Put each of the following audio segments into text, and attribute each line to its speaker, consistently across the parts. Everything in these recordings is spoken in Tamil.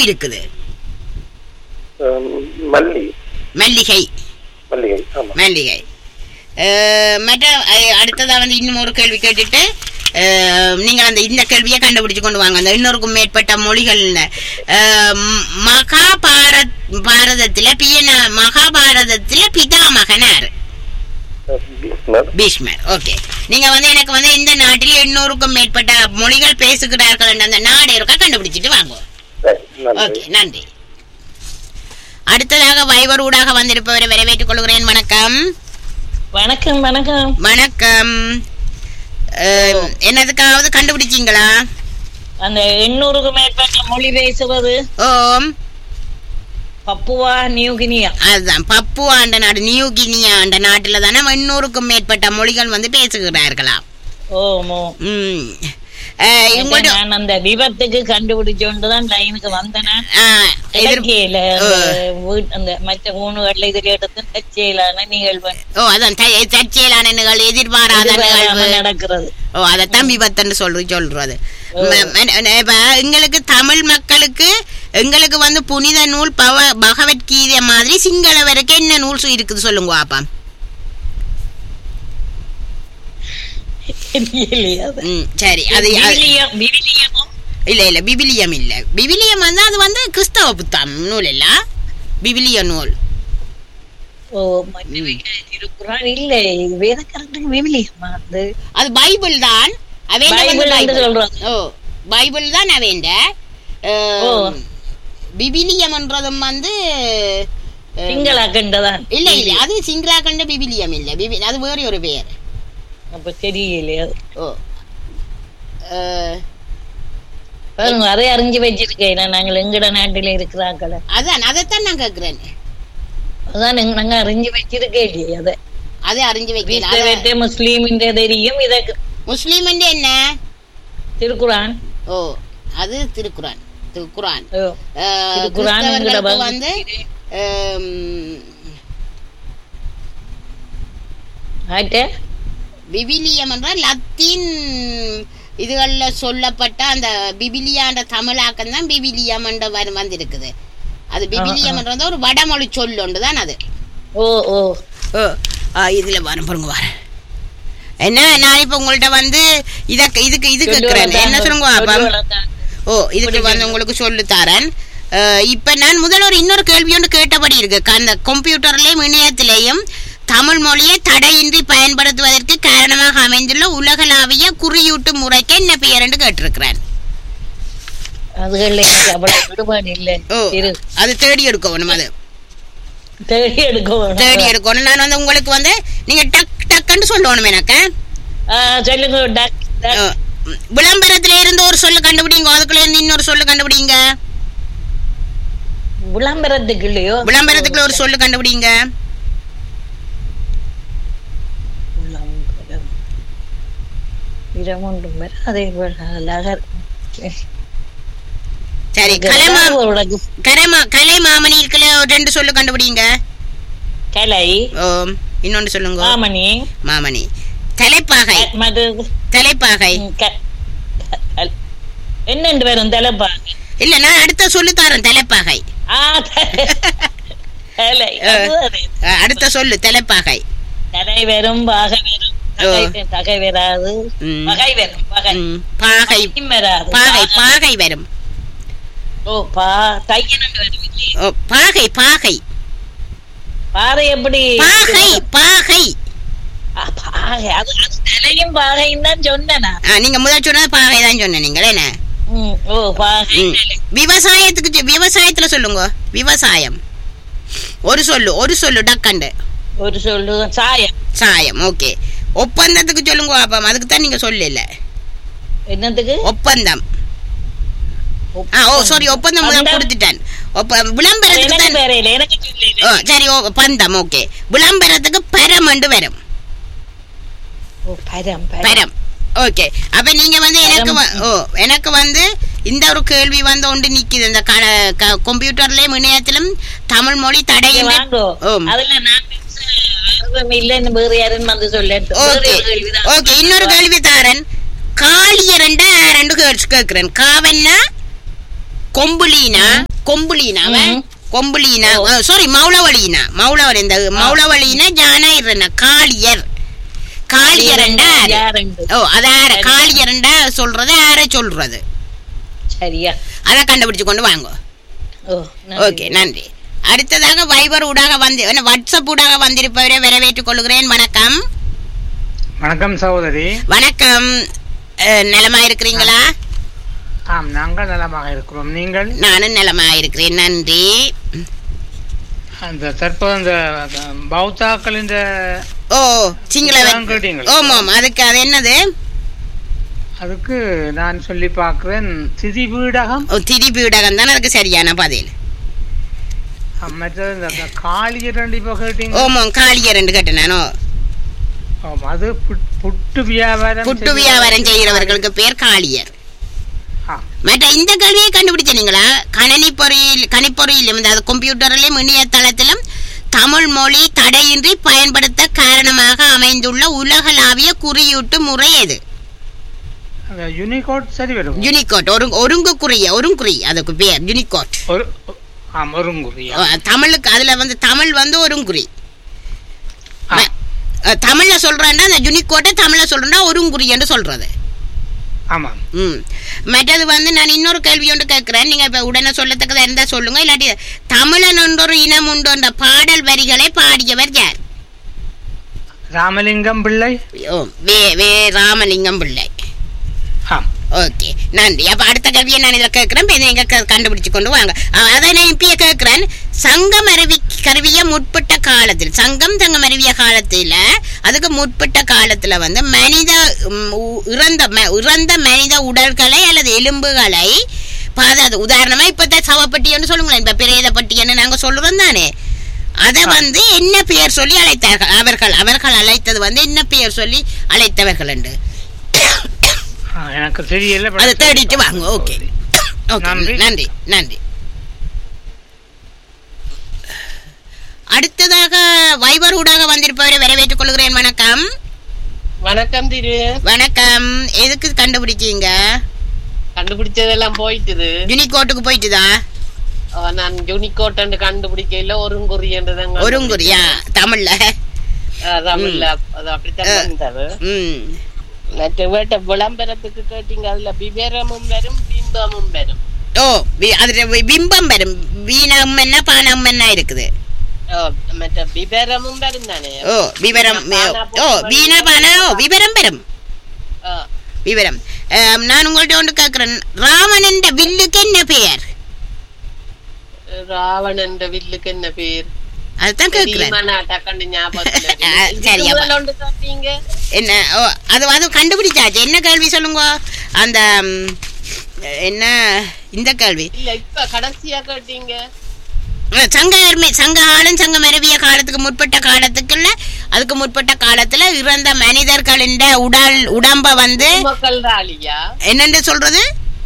Speaker 1: இருக்குது?
Speaker 2: மல்லிகை.
Speaker 1: மல்லிகை. மற்ற அடுத்ததா இன்னும் ஒரு கேள்வி கேட்டுட்டு நீங்கள் இந்த கேள்வியை கண்டுபிடிச்சு கொண்டு வாங்க. அந்த இன்னொருக்கும் மேற்பட்ட மொழிகள் மகாபாரதத்துல பிதாமகனார் பீஷ்மர். ஓகே, நீங்க எனக்கு இந்த நாட்டில் 800க்கும் மேற்பட்ட மொழிகள் பேசுகிறார்கள் அந்த நாடு இருக்கா கண்டுபிடிச்சிட்டு வாங்க. ஓகே, நன்றி. அடுத்ததாக வைபர் ஊடாக வந்திருப்பவரை வரவேற்றுக் கொள்கிறேன். வணக்கம்.
Speaker 3: வணக்கம். வணக்கம்.
Speaker 1: வணக்கம். என்னதுக்காவது கண்டுபிடிச்சீங்களா?
Speaker 3: அந்த 800க்கும் மேற்பட்ட மொழி பேசுவது
Speaker 1: ஓம்
Speaker 3: பப்புவா நியூகினியா.
Speaker 1: அதுதான் பப்புவா அந்த நாடு, நியூகினியா அந்த நாட்டுல தானே 800க்கும் மேற்பட்ட மொழிகள் பேசுகிறார்களாம்.
Speaker 3: ஓமோ. நான் அந்த விபத்துக்கு கண்டுபிடிச்சோண்டுதான் லைனுக்கு வந்தேன். அந்த மற்ற ஊணுகள்ல இதில் எடுத்து தற்செயலான நிகழ்வு.
Speaker 1: அதான் தற்செயலான நிகழ்வு, எதிர்பாராத நிகழ்வு நடக்கிறது. அதைத்தான் விபத்துன்னு சொல்றது. எங்களுக்கு தமிழ் மக்களுக்கு எங்களுக்கு புனித நூல் பகவத்கீதை மாதிரி சிங்களவருக்கு என்ன நூல் இருக்குது சொல்லுங்க பாப்பா. சரி, அது இல்ல பிபிலியம் இல்ல. பிபிலியம் அது கிறிஸ்தவ புத்தகம் நூல் இல்ல, பிபிலிய நூல். அது பைபிள் தான். பைபிள் தான் அவேண்ட. பிபிலியம்ன்றதும்
Speaker 3: சிங்களா கண்டதான்
Speaker 1: இல்ல இல்ல, அது சிங்களா கண்ட பிபிலியம் இல்ல, அது வேற ஒரு பெயர்.
Speaker 3: அப்ப தெரியலையா? அதை அறிஞ்சு வச்சிருக்கேன். நாங்கள் எங்கட நாட்டில இருக்கிறாங்கள,
Speaker 1: அதான் அதைத்தான் நான் கேக்குறேன்.
Speaker 3: அதான் நாங்க அறிஞ்சு வச்சிருக்கேன்.
Speaker 1: அதை அறிஞ்சு வைக்க
Speaker 3: முஸ்லீம் தெரியும். இதற்கு
Speaker 1: முஸ்லீம் என்ன?
Speaker 3: திருக்குரான்.
Speaker 1: அது திருக்குரான். திருக்குரான் விவிலியம் என்றால் லத்தீன் இதுகள்ல சொல்லப்பட்ட அந்த பிபிலியான்ற தமிழாக்கம் தான் பிபிலியம் என்ற வந்திருக்குது. அது பிபிலியம் என்றது ஒரு வடமொழி சொல் ஒன்றுதான் அது. இதுல வரும் பாருங்க வர என்ன. நான் இப்ப உங்கள்ட்ட இதுக்கு இது கேட்கிறேன். என்ன சொல்லுங்க. இதுக்கு உங்களுக்கு சொல்லு தரேன். இப்ப நான் முதல்ல இன்னொரு கேள்வி ஒன்று கேட்டபடி இருக்கு. அந்த கம்ப்யூட்டர்லயும் இணையத்திலையும் தமிழ் மொழியை தடையின்றி பயன்படுத்துவதற்கு காரணமாக அமைந்துள்ள உலகளாவிய குறியீட்டு முறைக்கு என்ன பெயர் என்று கேட்டிருக்கிறேன். அது தேடி எடுக்கணும். அது தேடி எடுக்கணும். நான் உங்களுக்கு நீங்க டக் டக்குன்னு சொல்லணும். எனக்கு விளம்பரத்துல இருந்து ஒரு சொல்லு கண்டுபிடிங்க, அதுக்குள்ள இருந்து இன்னொரு சொல்லு கண்டுபிடிங்க. விளம்பரத்துக்குள்ள ஒரு சொல்லு கண்டுபிடிங்க. சரி, கலை மாமணி இருக்குல்ல, ரெண்டு சொல்லு கண்டுபிடிங்க.
Speaker 3: கலை.
Speaker 1: இன்னொன்னு சொல்லுங்க.
Speaker 3: மாமணி.
Speaker 1: மாமணி. தலைப்பாகை. தலைப்பாகை
Speaker 3: என்னண்டு வரும்? தலைப்பாகை
Speaker 1: இல்ல, நான் அடுத்த சொல்லு தரேன். தலைப்பாகை. அடுத்த சொல்லு தலைப்பாகை.
Speaker 3: தலை வரும், பாகை வரும், தகை வராது, பகை வரும், பாகை
Speaker 1: பாகை வரும். பாகை பாகை
Speaker 3: பாறை எப்படி?
Speaker 1: பாகை பாகை
Speaker 3: தலையும் பாகையும் தான் சொன்னா.
Speaker 1: நீங்க முதல் சொன்னது பாகை தான் சொன்ன. நீங்க என்ன விவசாயத்துக்கு விவசாயத்துல சொல்லுங்க. விவசாயம் ஒரு சொல்லு டக்கண்டு
Speaker 3: ஒரு சொல்லு. சாயம்.
Speaker 1: சாயம். ஓகே. ஒப்பந்தத்துக்கு சொல்லுங்க பாப்பா. அதுக்கு தான் நீங்க சொல்லல.
Speaker 3: என்னத்துக்கு?
Speaker 1: ஒப்பந்தம். சாரி, ஒப்பந்தம் கொடுத்துட்டேன். விளம்பரத்துக்கு சரி, பந்தம். ஓகே. விளம்பரத்துக்கு பரமண்டு வரும். பரம். ஓகே. அப்ப நீங்க எனக்கு இந்த ஒரு கேள்வி ஒன்று நிக்குது. இந்த கம்ப்யூட்டர்லயும் இணையத்திலும் தமிழ் மொழி தடையும். இன்னொரு கேள்வி தாரன். காளிய ரெண்டு கேட்கிறேன். காவன்னா கொம்புலீனா, கொம்புலீனாவ கொம்புலீனா சாரி மௌலவழினா மௌலவழி இந்த மௌலவழினா ஜானா இருன்னா காளியர் காளியரண்டா ஓ அதார காளியரண்டா சொல்றது யார சொல்றது
Speaker 3: சரியா
Speaker 1: அத கண்டுபிடிச்சு கொண்டு வாங்க ஓகே நன்றி அடுத்ததாக வைபர் ஊடாக வந்து வாட்ஸ்அப் ஊடாக வந்திருப்பவரை வரவேற்றுக் கொள்கிறேன் வணக்கம்
Speaker 4: வணக்கம் சகோதரி
Speaker 1: வணக்கம் நலமா இருக்கிறீங்களா
Speaker 4: ஆம் நாங்கள் நலமாக இருக்கிறோம் நீங்கள்
Speaker 1: நானும் நலமா இருக்கிறேன் நன்றி
Speaker 4: அந்த தற்போது அந்த பௌத்தாக்கள் இந்த
Speaker 1: ஓ சிங்கள ஓமாம் அதுக்கு அது என்னது
Speaker 4: அதுக்கு நான் சொல்லி பார்க்கிறேன் திரிபீடகம்
Speaker 1: திரிபீடகம் தான் அதுக்கு சரியான பதில்
Speaker 4: மற்றது இந்த காளியரண்டு இப்போ கேட்டீங்க
Speaker 1: ஓமாம் காளியரண்டு கேட்டேன் நானோ
Speaker 4: அது புட்டு வியாபாரம்
Speaker 1: செய்கிறவர்களுக்கு பேர் காளியர் மற்ற இந்த கேள்வியை கண்டுபிடிச்சீங்களா கணிப்பொறியிலும் அதாவது கம்ப்யூட்டரிலும் இணையதளத்திலும் தமிழ் மொழி தடையின்றி பயன்படுத்த காரணமாக அமைந்துள்ள உலகளாவிய குறியீட்டு முறை எது
Speaker 4: யூனிகோட் சரி வரும்
Speaker 1: யூனிகோட் ஒருங்குறி அதுக்கு பேர் யூனிகோட் தமிழுக்கு அதுல வந்து தமிழ் வந்து ஒருங்குறி தமிழ்ல சொல்றேன்னா அந்த யூனிகோட்டை தமிழ்ல சொல்றேன்னா ஒருங்குறி என்று சொல்றது மற்றது வந்து நான் இன்னொரு கேள்வி ஒன்று கேட்கிறேன் நீங்க இப்ப உடனே சொல்லத்தக்கதா இருந்தா சொல்லுங்க இல்லாட்டி தமிழன் ஒன்றொரு இனம் உண்டு என்ற பாடல் வரிகளை பாடியவர் யார்
Speaker 4: ராமலிங்கம் பிள்ளை
Speaker 1: வே ராமலிங்கம் பிள்ளை ஓகே நன்றி அப்ப அடுத்த கேள்வியை நான் இதில் கேட்கிறேன் நீங்க கண்டுபிடிச்சு கொண்டு வாங்க அதை நான் இப்பயே கேட்கிறேன் சங்கம் கருவிய முற்பட்ட காலத்தில் சங்கம் அருவிய காலத்துல அதுக்கு முற்பட்ட காலத்துல வந்து மனித இறந்த மனித உடல்களை அல்லது எலும்புகளை பாதாது உதாரணமா இப்ப சவப்பட்டின்னு சொல்லுங்களேன் இப்ப பிரேத பட்டின்னு நாங்க சொல்றோம் தானே அதை வந்து என்ன பெயர் சொல்லி அழைத்தார்கள் அவர்கள் அழைத்தது வந்து என்ன பெயர் சொல்லி அழைத்தவர்கள் என்று
Speaker 4: எனக்கு தெரியல
Speaker 1: அதை தேடிட்டு வாங்க ஓகே நன்றி நன்றி அடுத்ததாக வைபர் ஊடாக வந்திருப்பவரை வரவேற்றுக் கொள்கிறேன் வணக்கம்
Speaker 5: வணக்கம் திரு
Speaker 1: வணக்கம் எதுக்கு கண்டுபிடிச்சீங்க
Speaker 5: கண்டுபிடிச்சதெல்லாம் போயிட்டுது
Speaker 1: யூனிகோட்டுக்கு போயிட்டுதா
Speaker 5: நான் யூனிகோட் கண்டுபிடிக்கல
Speaker 1: ஒருங்குறியா தமிழ்ல
Speaker 5: அது அப்படித்தான் மற்ற வேட்ட விளம்பரத்துக்கு கேட்டீங்க அதுல விவரமும் வரும் பிம்பமும் வரும்
Speaker 1: ஓ அதுல பிம்பம் வரும் வீணம் என்ன பானம் என்ன இருக்குது
Speaker 5: மற்ற விவரமும் வரும் தானே
Speaker 1: ஓ விவரம் ஓ வீண பான விவரம் வரும் விவரம் நான் உங்கள்ட்ட ஒன்று கேட்கிறேன் ராவணன் வில்லுக்கு என்ன பெயர்
Speaker 5: ராவணன் வில்லுக்கு என்ன பெயர்
Speaker 1: அதுதான் கேக்குறேன் என்ன அது கண்டுபிடிச்சாச்சு என்ன கேள்வி சொல்லுங்க அந்த என்ன இந்த கேள்வி
Speaker 5: கடைசியா கேட்டீங்க
Speaker 1: சங்கம் அருவிய காலத்துக்கு முற்பட்ட காலத்துக்குள்ள அதுக்கு முற்பட்ட காலத்துல இறந்த மனிதர்களின் உடம்ப வந்து என்னன்னு சொல்றது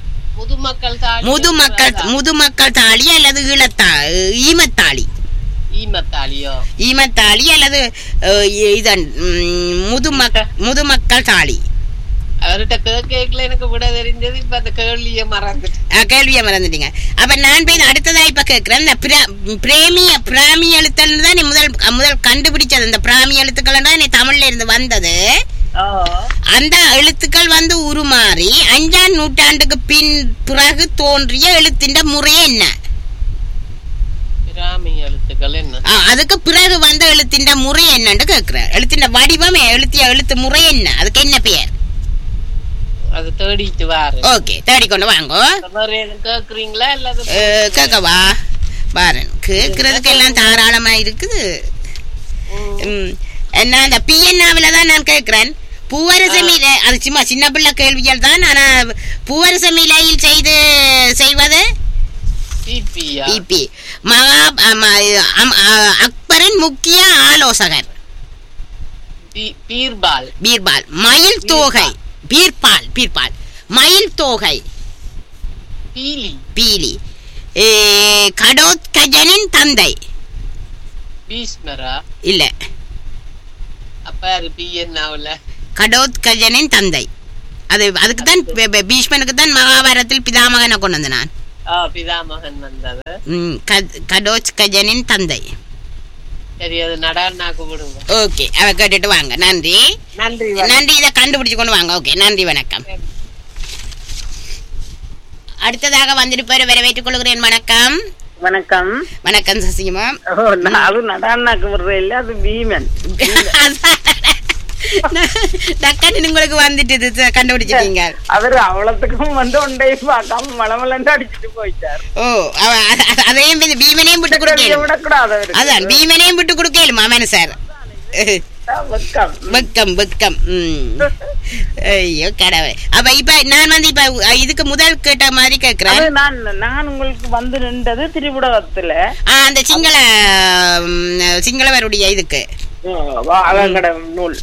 Speaker 1: முதுமக்கள் தாலி அல்லது ஈமத்தாளி ஈமத்தாளி அல்லது இதன் முதுமக்கள் தாளி
Speaker 5: அவர்கிட்ட கேட்கல எனக்கு விட தெரிஞ்சது இப்ப அந்த கேள்வியை
Speaker 1: மறந்துட்டீங்க அப்ப நான் போய் அடுத்ததா இப்ப கேட்கிறேன் இந்த பிராமி எழுத்தல் தான் நீ முதல் கண்டுபிடிச்சது இந்த பிராமி எழுத்துக்கள் தான் நீ தமிழ்ல இருந்து வந்தது அந்த எழுத்துக்கள் வந்து உருமாறி 5ஆம் நூற்றாண்டுக்கு பிறகு தோன்றிய எழுத்தின் முறை என்ன அதுக்கு பிறகு வந்த எழுத்தின் முறை என்னன்னு கேக்குற எழுத்தின் வடிவம் எழுத்து முறை என்ன அதுக்கு என்ன பெயர்
Speaker 5: அது தேடிட்டு வாரு
Speaker 1: ஓகே தேடி கொண்டு வாங்க
Speaker 5: கேக்குறீங்களா இல்ல
Speaker 1: கேக்கவா பாருங்க கேக்குறதுக்கு எல்லாம் தாராளமா இருக்குது என்ன அந்த பிஎன்ஆவில தான் நான் கேக்குறேன் பூவரசமில அது சும்மா சின்ன பிள்ளை கேள்விகள் தான் ஆனா பூவரசமிலையில் செய்வது அக்பரின் முக்கிய ஆலோசகர் பீர்பால் மயில் தோகை பீர்பால் மயில் தோகை பீலி கடோத்கஜனின் தந்தை இல்ல கடோத்கஜனின் தந்தை அது அதுக்கு தான் பீஷ்மனுக்கு தான் மகாபாரதத்தில் பிதாமகனை கொண்டு வந்த நான்
Speaker 5: பிதாமகன் வந்தது.
Speaker 1: கடோச் கஜனின் தந்தை.
Speaker 5: சரி, அது நடான்னாக்கு விடுங்க.
Speaker 1: ஓகே, அவ கேட்டுட்டு வாங்க. நன்றி
Speaker 5: நன்றி
Speaker 1: நன்றி. இதை கண்டுபிடிச்சு கொண்டு வாங்க. ஓகே, நன்றி, வணக்கம். அடுத்ததாக வந்திருப்பாரு, வரவேற்றுக் கொள்கிறேன். வணக்கம்.
Speaker 2: வணக்கம்.
Speaker 1: வணக்கம் சசிகமா.
Speaker 2: அது நடான்னாக்கு விடுற இல்ல, அது பீமன்.
Speaker 1: டக்குன்னு உங்களுக்கு வந்துட்டு கண்டுபிடிச்சிட்டீங்க.
Speaker 2: அவரு அவ்வளவுக்கும் வந்து ஒன்றை பார்க்காம மலமலன்னு அடிச்சுட்டு போயிட்டார்.
Speaker 1: ஓ, அதையும் பீமனையும் விட்டு கொடுக்கக்கூடாது. அதான் பீமனையும் விட்டு கொடுக்கலுமா மனுஷர்? வெக்கம் வெக்கம். ஐயோ கடவுளே. அப்ப இப்ப நான் வந்து இப்ப இதுக்கு முதல் கேட்ட மாதிரி கேக்குறேன்.
Speaker 2: நான் உங்களுக்கு வந்து நின்றது திரிபுடகத்துல
Speaker 1: அந்த சிங்களவருடைய இதுக்கு
Speaker 2: நூல்.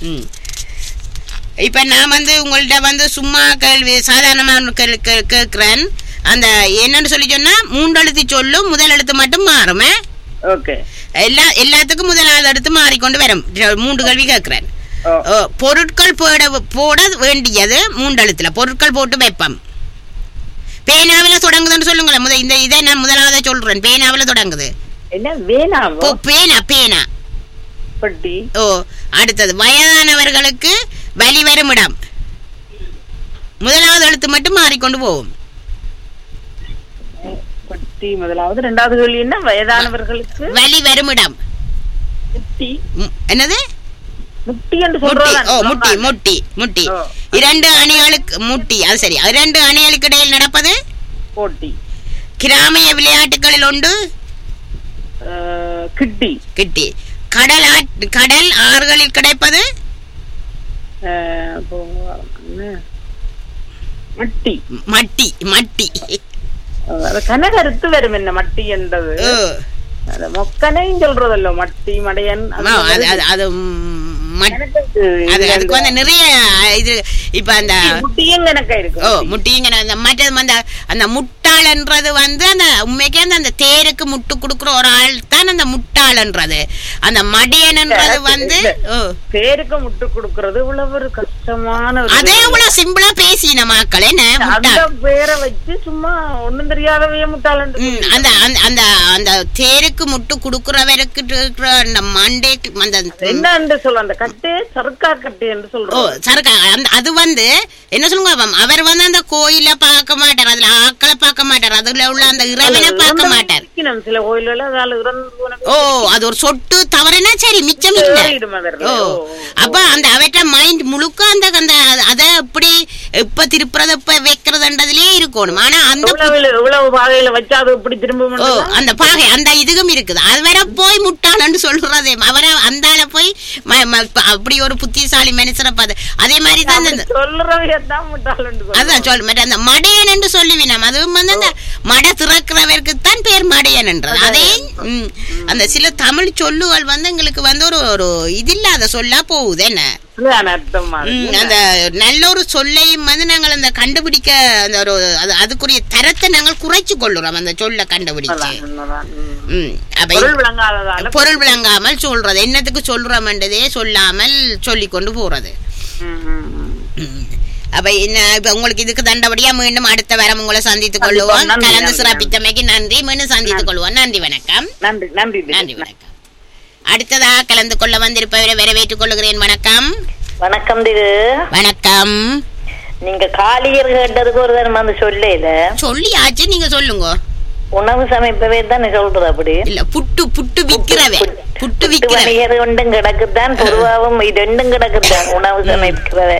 Speaker 1: இப்ப நான் வந்து உங்கள்ட்ட வந்து சும்மா கேள்வி சாதாரணமான கேக்குறேன். அந்த என்னன்னு சொல்லி சொன்னா 3 எழுத்து சொல்லும், முதல் எழுத்து மட்டும் மாறுமே.
Speaker 2: ஓகே.
Speaker 1: எல்லாத்துக்கும் முதலாவது எடுத்து மாறிக்கொண்டு வரும். 3 கேள்வி கேட்கிறேன். பொருட்கள் போட வேண்டியது 3 எழுத்துல. பொருட்கள் போட்டு வைப்பம். பேனாவில தொடங்குதுன்னு சொல்லுங்களேன். இந்த இதை நான் முதலாவத சொல்றேன். பேனாவில தொடங்குது.
Speaker 2: என்ன வேணாவோ?
Speaker 1: பேனா பேனா.
Speaker 2: பட்டி.
Speaker 1: ஓ, அடுத்தது வயதானவர்களுக்கு வலி வரும் இடம். முதலாவது எழுத்து மட்டும் மாறிக்கொண்டு போகும்.
Speaker 2: பட்டி முதலாவது. இரண்டாவது கேள்வி என்ன? வயதானவர்களுக்கு
Speaker 1: வலி வரும் இடம்.
Speaker 2: முட்டி.
Speaker 1: என்னது?
Speaker 2: முட்டி என்று சொல்றோம்.
Speaker 1: ஓ, முட்டி முட்டி முட்டி. 2 அணிகளுக்கு முட்டி. அது சரி. 2 அணிகளுக்கு இடையில் நடப்பது
Speaker 2: போட்டி.
Speaker 1: கிராமிய விளையாட்டுகளில் ஒன்று
Speaker 2: கிட்டி.
Speaker 1: கிட்டி. கடல் ஆறுகளில் கிடைப்பது
Speaker 2: மட்டி.
Speaker 1: மட்டி மட்டி.
Speaker 2: கனகருத்து வரும். என்ன மட்டி என்றது? மொக்கனையும் சொல்றதல்ல, மட்டி மடையன்.
Speaker 1: அது அதுக்கு வந்து நிறைய இது. இப்ப அந்த
Speaker 2: முட்டியும் கணக்கா இருக்கு.
Speaker 1: ஓ, முட்டியும் மற்றது அந்த முட்டாள்ன்றது வந்து அந்த உண்மைக்கே அந்த தேருக்கு முட்டு கொடுக்குற ஒரு ஆள் தான் அந்த முட்டாள்ன்றது. அந்த மடியன்ன்றது வந்து
Speaker 2: தேருக்கு முட்டு கொடுக்கறது இவ்வளவு ஒரு கஷ்டமான.
Speaker 1: அதே இவ்வளவு சிம்பிளா பேசின மக்கள் என்ன
Speaker 2: பேரை வச்சு சும்மா ஒண்ணும் தெரியாதவைய முட்டாள்.
Speaker 1: அந்த அந்த அந்த தேருக்கு முட்டு கொடுக்குறவருக்கு இருக்கிற அந்த மண்டே
Speaker 2: என்ன சொல்ல அந்த கட்டே சர்க்கா கட்டே என்று சொல்றோம்.
Speaker 1: ஓ, சர்க்கா. அது வந்து என்ன சொல்லுங்க, அவர் வந்து அந்த கோயில பார்க்க மாட்டார், அதுல ஆக்களை பார்க்க மாட்டார், அதுல உள்ள அந்த இறைவனை பார்க்க மாட்டார்.
Speaker 2: சில கோயில்ல
Speaker 1: ஓ, அது ஒரு சொட்டு தவறுனா சரி, மிச்சம் இல்ல. ஓ, அப்ப அந்த அவற்ற மைண்ட் முழுக்க அந்த அந்த அதை எப்படி எப்ப திருப்புறது எப்ப வைக்கிறதுன்றதுலயே இருக்கணும். ஆனா அந்த
Speaker 2: பாகையில வச்சா அது எப்படி திரும்ப
Speaker 1: அந்த பாகை அந்த இதுவும் இருக்குது. அது வர போய் முட்டாளன்னு சொல்றதே அவரை அந்தால போய் அப்படி ஒரு புத்திசாலி மனுஷரை பார்த்து அதே மாதிரி தான் அதான் சொல்ல அந்த மடையன் என்று சொல்லுவினோம். அதுவும் வந்து அந்த மடை திறக்கிறவருக்கு தான் பேர் மடையன் என்றது. அதே அந்த சில தமிழ் சொல்லுகள் வந்து எங்களுக்கு வந்து ஒரு இது இல்லாத சொல்லா போகுது. என்ன அந்த நல்ல ஒரு சொல்லையும் வந்து நாங்கள் அந்த கண்டுபிடிக்க அந்த ஒரு அதுக்குரிய தரத்தை நாங்கள் குறைச்சு கொள்ளுறோம் அந்த சொல்ல கண்டுபிடிச்சு. பொருள் விளங்காமல் சொல்றது, என்னத்துக்கு சொல்றோம்ன்றதே சொல்லாமல் சொல்லி கொண்டு போறது. அப்ப இப்ப உங்களுக்கு இதுக்கு தண்டபடியா மீண்டும் அடுத்த வாரம் உங்களை சந்தித்துக் கொள்ளுவோம். கலந்து சிறப்பித்தமைக்கு நன்றி. மீண்டும் சந்தித்துக் கொள்வோம். நன்றி, வணக்கம்.
Speaker 2: நன்றி நன்றி
Speaker 1: நன்றி, வணக்கம். அடுத்ததாக கலந்து கொள்ள வந்திருப்பவரை வரவேற்றுக் கொள்கிறேன். வணக்கம்.
Speaker 3: வணக்கம் திரு.
Speaker 1: வணக்கம்.
Speaker 3: நீங்க காலியர் கேட்டதுக்கு ஒரு தரம் வந்து
Speaker 1: சொல்லியாச்சு, நீங்க சொல்லுங்க.
Speaker 3: உணவு சமைப்பவே தான் சொல்றது. அப்படி
Speaker 1: இல்ல, புட்டு விக்கிறவே. புட்டு
Speaker 3: விக்கிற ஒன்றும் கிடக்குதான், பொதுவாகவும் ரெண்டும் கிடக்குதான் உணவு சமைக்கிறவே.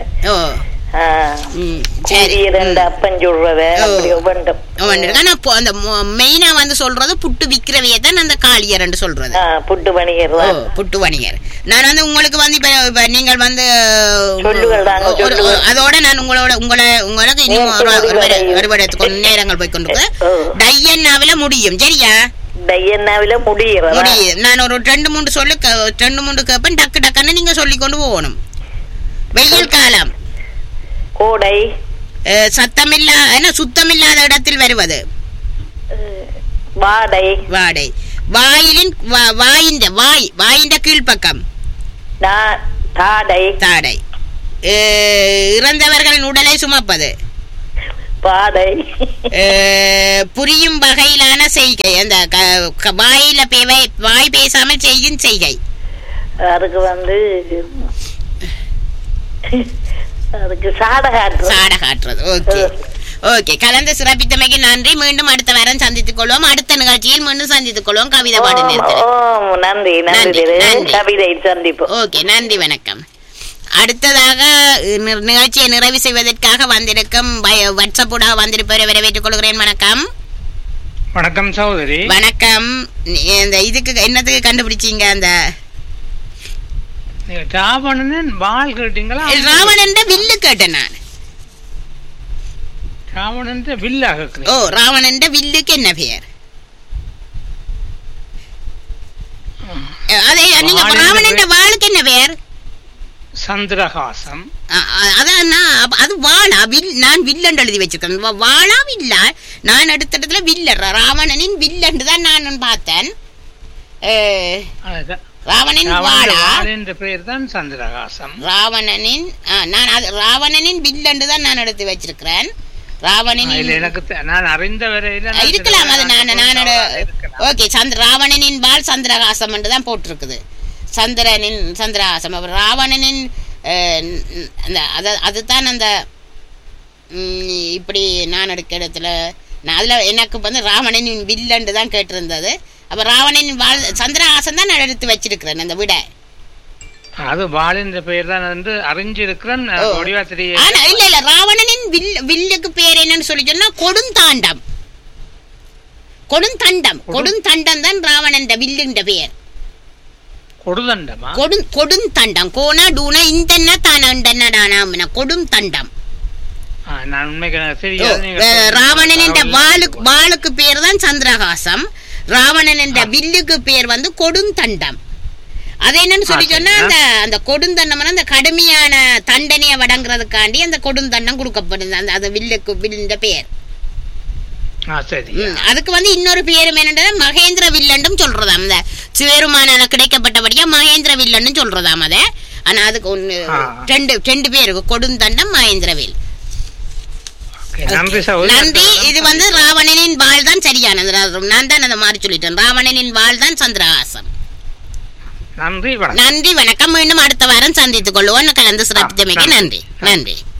Speaker 1: மெயினா வந்து சொல்றது புட்டு விக்கிறவையே தான் அந்த காளியர் என்று சொல்றது.
Speaker 3: புட்டு வணிகர்.
Speaker 1: புட்டு வணிகர். நான் வந்து உங்களுக்கு வந்து இப்ப நீங்கள் வந்து அதோட நான் உங்களுக்கு உங்களுக்கு நேரங்கள் போய் கொண்டிருக்கேன். டையன்னாவில முடியும். சரியா?
Speaker 3: டையன்னாவில முடியும்.
Speaker 1: நான் ஒரு 2-3 சொல்லு 2-3 கேப்பேன். டக்கு டக்குன்னு நீங்க சொல்லி கொண்டு போகணும். வெயில் காலம்.
Speaker 3: கோடை.
Speaker 1: சுத்தமில்லாத இடத்தில் வருவது.
Speaker 3: வாடை.
Speaker 1: வாடை. வாயின் கீழ்பக்கம்.
Speaker 3: தாடை.
Speaker 1: தாடை. இறந்தவர்களின் உடலை சுமப்பது.
Speaker 3: பாடை
Speaker 1: புரியும் வகையிலான செய்கை, அந்த வாய் பேசாமல் செய்யும் செய்கை.
Speaker 3: அதுக்கு அதுக்கு சாடை
Speaker 1: காட்டுறது. ஓகே ஓகே, கலந்து சிறப்பித்தமைக்கு நன்றி. மீண்டும் அடுத்த வாரம் சந்தித்துக் கொள்வோம். அடுத்த நிகழ்ச்சியில் மீண்டும் சந்தித்துக் கொள்வோம். கவிதை பாடு
Speaker 3: நன்றி கவிதை சந்திப்போம்.
Speaker 1: ஓகே, நன்றி, வணக்கம். அடுத்ததாக நிகழ்ச்சியை நிறைவு செய்வதற்காக வந்திருக்கும் வாட்ஸ்அப்பூடாக வந்திருப்பவரை வரவேற்றுக் கொள்கிறேன். வணக்கம்.
Speaker 4: வணக்கம் சகோதரி.
Speaker 1: வணக்கம். இந்த இதுக்கு என்னத்துக்கு கண்டுபிடிச்சீங்க? அந்த
Speaker 4: ராவணன் வாள் கேட்டீங்களா?
Speaker 1: ராவணன் வில்லு கேட்டேன் நான்.
Speaker 4: ராவணன் வில்லாக.
Speaker 1: ஓ, ராவணன் வில்லுக்கு என்ன பெயர்? அதே நீங்க ராவணன் வாளுக்கு என்ன பெயர்?
Speaker 4: சந்திரஹாசம்.
Speaker 1: அதான் அது வாளா? நான் வில்லன் எழுதி வச்சிருக்கேன். வாளா வில்லா? நான் அடுத்த இடத்துல வில்லர் ராவணனின் வில்லன்று தான் நான் பார்த்தேன். ராவணனின் வாளா?
Speaker 4: பெயர் தான் சந்திரஹாசம்.
Speaker 1: ராவணனின் ராவணனின் வில்லன்று தான் நான் எடுத்து வச்சிருக்கிறேன்.
Speaker 4: நான் அறிந்த வரையில
Speaker 1: இருக்கலாம். அது ஓகே, ராவணனின் வாள் சந்திரஹாசம் என்று தான் போட்டிருக்குது. சந்திரஹாசம். ராவணனின் அதுதான் அந்த இப்படி நான் எடுக்க இடத்துல அதுல எனக்கு ராவணனின் வில்லன்று தான் கேட்டிருந்தது. அப்ப ராவணனின் வாள் சந்திரஹாசம் தான் நான் எடுத்து வச்சிருக்கிறேன் அந்த விட.
Speaker 4: அது வாளின் பெயர் தான் வந்து அறிஞ்சிருக்கிறேன்.
Speaker 1: இல்ல ராவணனின் வில்லுக்கு பேர் என்னன்னு சொல்லி சொன்னா கொடுந்தாண்டம். கொடுந்தண்டம் தான் ராவணன் வில்லுன்ற பெயர். கொடுந்தண்டம். கோனா டூனா இந்த தான கொடுந்தண்டம். ராவணனின் வாளுக்கு பேர் தான் சந்திரஹாசம். ராவணனின் வில்லுக்கு பேர் கொடுந்தண்டம். அது என்னன்னு சொல்லி சொன்னா அந்த கொடுந்தண்டம் அந்த கடுமையான தண்டனையை வழங்குறதுக்காண்டி அந்த கொடுந்தண்டம் கொடுக்கப்படுது. அந்த வில்லுக்கு பெயர். அதுக்கு இன்னொரு பேரும் என்னன்னா மகேந்திர வில்லன்னும் சொல்றதாம். அந்த சிவருமானால கிடைக்கப்பட்டபடியா மகேந்திர வில்லன்னு சொல்றதாம். அத ஆனா அதுக்கு ரெண்டு பேருக்கு கொடுந்தண்டம் மகேந்திரவில். நன்றி. இது ராவணனின் வாள் தான் சரியானது. நான் தான் அதை மாறி சொல்லிட்டேன். ராவணனின் வாள் தான் சந்திரஹாசம். நன்றி, வணக்கம். மீண்டும் அடுத்த வாரம் சந்தித்துக் கொள்வோம். கலந்து சிறப்பித்தமைக்கு நன்றி.